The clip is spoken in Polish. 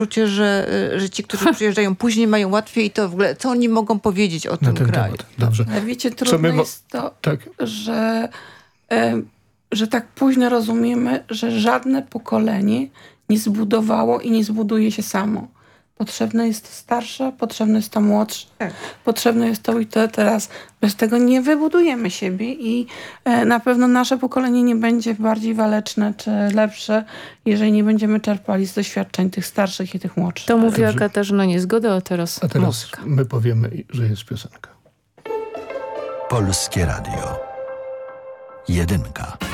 poczucie, że ci, którzy przyjeżdżają później, mają łatwiej i to w ogóle, co oni mogą powiedzieć o tym kraju. Dobrze. Ale wiecie, trudno jest to, że tak późno rozumiemy, że żadne pokolenie nie zbudowało i nie zbuduje się samo. Potrzebne jest to starsze, potrzebne jest to młodsze, potrzebne jest to i to teraz. Bez tego nie wybudujemy siebie i na pewno nasze pokolenie nie będzie bardziej waleczne czy lepsze, jeżeli nie będziemy czerpali z doświadczeń tych starszych i tych młodszych. To mówiła Katarzyna Niezgoda, a teraz muzyka. My powiemy, że jest piosenka. Polskie Radio. 1.